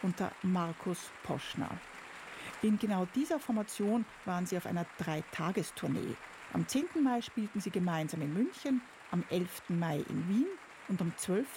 unter Markus Poschner. In genau dieser Formation waren sie auf einer 3-Tagestournee. Am 10. Mai spielten sie gemeinsam in München, am 11. Mai in Wien und am 12.